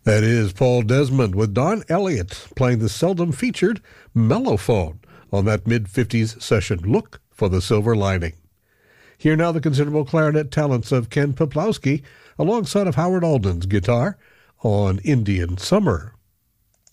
That is Paul Desmond with Don Elliott playing the seldom featured mellophone on that mid-50s session, Look for the Silver Lining. Hear now the considerable clarinet talents of Ken Peplowski alongside of Howard Alden's guitar on Indian Summer.